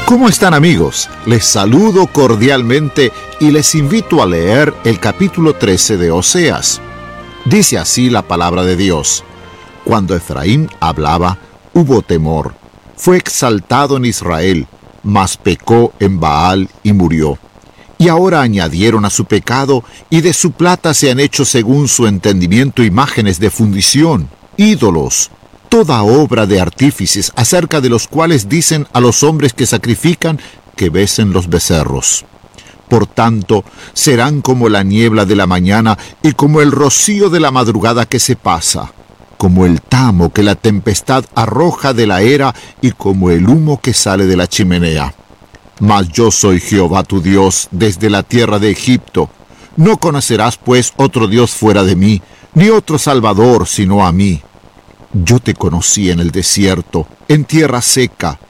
¿Cómo están, amigos? Les saludo cordialmente y les invito a leer el capítulo 13 de Oseas. Dice así la palabra de Dios: Cuando Efraín hablaba, hubo temor. Fue exaltado en Israel, mas pecó en Baal y murió. Y ahora añadieron a su pecado, y de su plata se han hecho según su entendimiento imágenes de fundición, ídolos, toda obra de artífices, acerca de los cuales dicen a los hombres que sacrifican que besen los becerros. Por tanto, serán como la niebla de la mañana y como el rocío de la madrugada que se pasa, como el tamo que la tempestad arroja de la era y como el humo que sale de la chimenea. Mas yo soy Jehová tu Dios desde la tierra de Egipto. No conocerás pues otro Dios fuera de mí, ni otro Salvador sino a mí. Yo te conocí en el desierto, en tierra seca.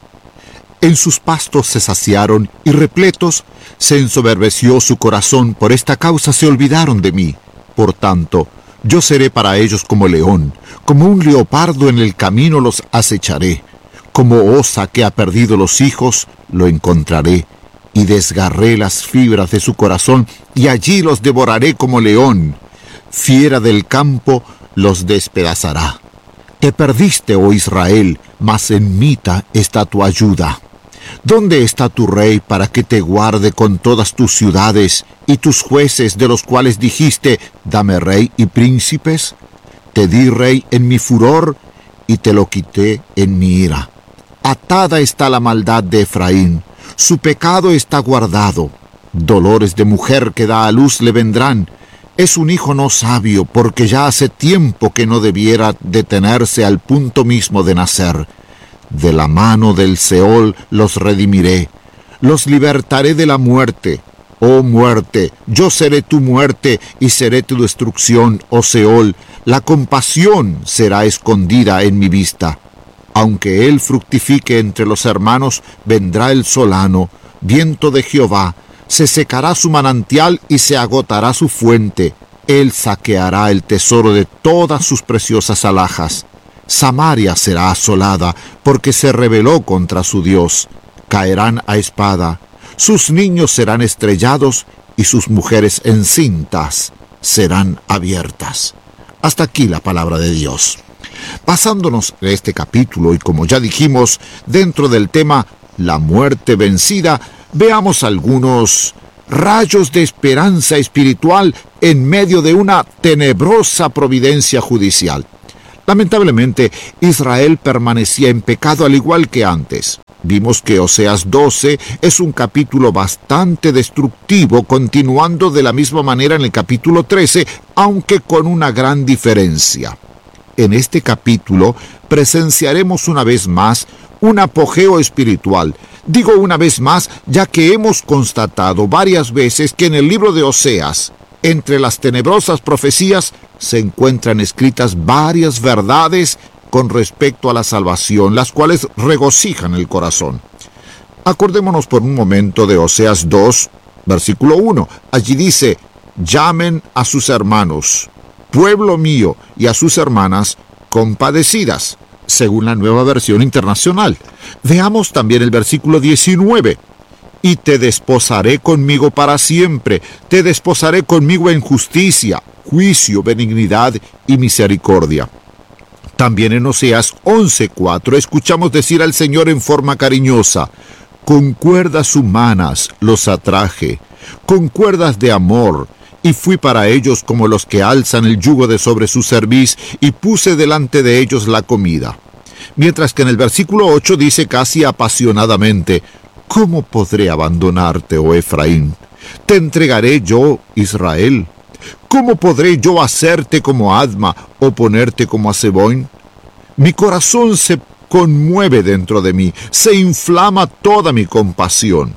En sus pastos se saciaron y repletos se ensoberbeció su corazón. Por esta causa se olvidaron de mí. Por tanto, yo seré para ellos como león, como un leopardo en el camino los acecharé. Como osa que ha perdido los hijos, lo encontraré, y desgarré las fibras de su corazón, y allí los devoraré como león. Fiera del campo los despedazará. Te perdiste, oh Israel, mas en Mita está tu ayuda. ¿Dónde está tu rey para que te guarde con todas tus ciudades, y tus jueces de los cuales dijiste, dame rey y príncipes? Te di rey en mi furor, y te lo quité en mi ira. Atada está la maldad de Efraín, su pecado está guardado. Dolores de mujer que da a luz le vendrán. Es un hijo no sabio, porque ya hace tiempo que no debiera detenerse al punto mismo de nacer. De la mano del Seol los redimiré, los libertaré de la muerte. Oh muerte, yo seré tu muerte y seré tu destrucción, oh Seol. La compasión será escondida en mi vista. Aunque él fructifique entre los hermanos, vendrá el solano, viento de Jehová. Se secará su manantial y se agotará su fuente. Él saqueará el tesoro de todas sus preciosas alhajas. Samaria será asolada, porque se rebeló contra su Dios. Caerán a espada. Sus niños serán estrellados, y sus mujeres encintas serán abiertas. Hasta aquí la palabra de Dios. Pasándonos de este capítulo, y como ya dijimos, dentro del tema la muerte vencida, veamos algunos rayos de esperanza espiritual en medio de una tenebrosa providencia judicial. Lamentablemente, Israel permanecía en pecado al igual que antes. Vimos que Oseas 12 es un capítulo bastante destructivo, continuando de la misma manera en el capítulo 13, aunque con una gran diferencia. En este capítulo presenciaremos una vez más un apogeo espiritual. Digo una vez más, ya que hemos constatado varias veces que en el libro de Oseas, entre las tenebrosas profecías, se encuentran escritas varias verdades con respecto a la salvación, las cuales regocijan el corazón. Acordémonos por un momento de Oseas 2, versículo 1. Allí dice: llamen a sus hermanos, pueblo mío, y a sus hermanas compadecidas, según la Nueva Versión Internacional. Veamos también el versículo 19. Y te desposaré conmigo para siempre, te desposaré conmigo en justicia, juicio, benignidad y misericordia. También en Oseas 11:4 escuchamos decir al Señor en forma cariñosa: con cuerdas humanas los atraje, con cuerdas de amor, y fui para ellos como los que alzan el yugo de sobre su cerviz, y puse delante de ellos la comida. Mientras que en el versículo 8 dice casi apasionadamente: ¿cómo podré abandonarte, oh Efraín? ¿Te entregaré yo, Israel? ¿Cómo podré yo hacerte como Adma o ponerte como a Zeboim? Mi corazón se conmueve dentro de mí, se inflama toda mi compasión.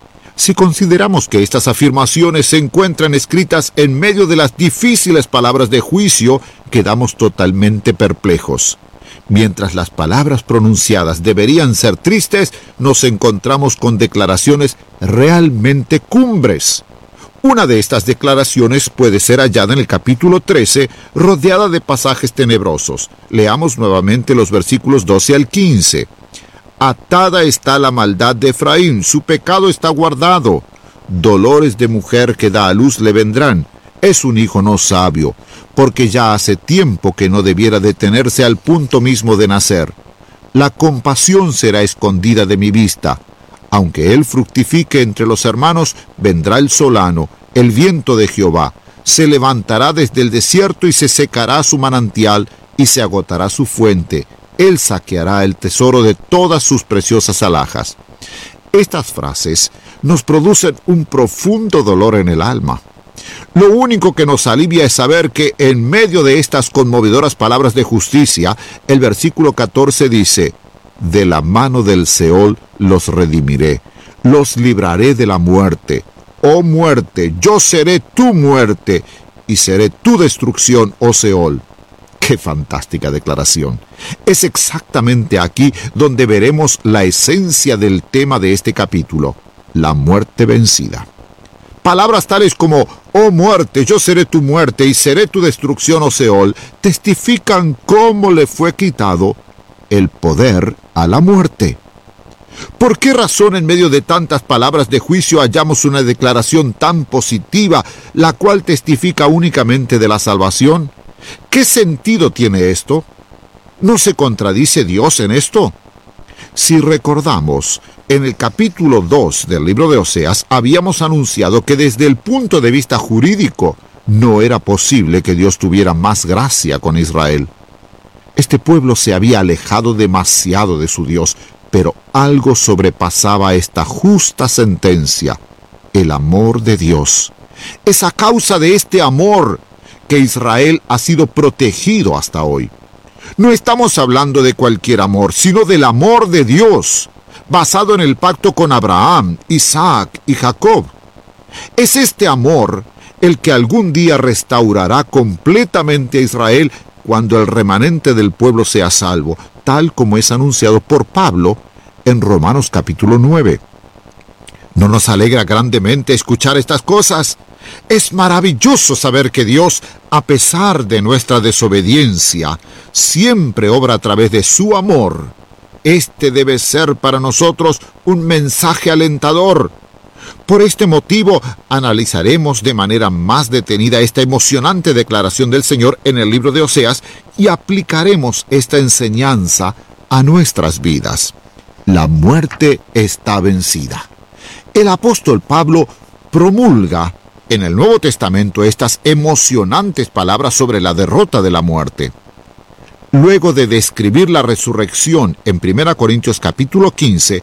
Si consideramos que estas afirmaciones se encuentran escritas en medio de las difíciles palabras de juicio, quedamos totalmente perplejos. Mientras las palabras pronunciadas deberían ser tristes, nos encontramos con declaraciones realmente cumbres. Una de estas declaraciones puede ser hallada en el capítulo 13, rodeada de pasajes tenebrosos. Leamos nuevamente los versículos 12 al 15. Atada está la maldad de Efraín, su pecado está guardado. Dolores de mujer que da a luz le vendrán. Es un hijo no sabio, porque ya hace tiempo que no debiera detenerse al punto mismo de nacer. La compasión será escondida de mi vista. Aunque él fructifique entre los hermanos, vendrá el solano, el viento de Jehová. Se levantará desde el desierto y se secará su manantial y se agotará su fuente. Él saqueará el tesoro de todas sus preciosas alhajas. Estas frases nos producen un profundo dolor en el alma. Lo único que nos alivia es saber que en medio de estas conmovedoras palabras de justicia, el versículo 14 dice: de la mano del Seol los redimiré, los libraré de la muerte. Oh muerte, yo seré tu muerte, y seré tu destrucción, oh Seol. ¡Qué fantástica declaración! Es exactamente aquí donde veremos la esencia del tema de este capítulo, la muerte vencida. Palabras tales como, oh muerte, yo seré tu muerte y seré tu destrucción, oh Seol, testifican cómo le fue quitado el poder a la muerte. ¿Por qué razón en medio de tantas palabras de juicio hallamos una declaración tan positiva, la cual testifica únicamente de la salvación? ¿Qué sentido tiene esto? ¿No se contradice Dios en esto? Si recordamos, en el capítulo 2 del libro de Oseas habíamos anunciado que desde el punto de vista jurídico no era posible que Dios tuviera más gracia con Israel. Este pueblo se había alejado demasiado de su Dios, pero algo sobrepasaba esta justa sentencia: el amor de Dios. Es a causa de este amor que Israel ha sido protegido hasta hoy. No estamos hablando de cualquier amor, sino del amor de Dios, basado en el pacto con Abraham, Isaac y Jacob. Es este amor el que algún día restaurará completamente a Israel cuando el remanente del pueblo sea salvo, tal como es anunciado por Pablo en Romanos capítulo 9. ¿No nos alegra grandemente escuchar estas cosas? Es maravilloso saber que Dios, a pesar de nuestra desobediencia, siempre obra a través de su amor. Este debe ser para nosotros un mensaje alentador. Por este motivo, analizaremos de manera más detenida esta emocionante declaración del Señor en el libro de Oseas y aplicaremos esta enseñanza a nuestras vidas. La muerte está vencida. El apóstol Pablo promulga en el Nuevo Testamento estas emocionantes palabras sobre la derrota de la muerte. Luego de describir la resurrección en 1 Corintios capítulo 15,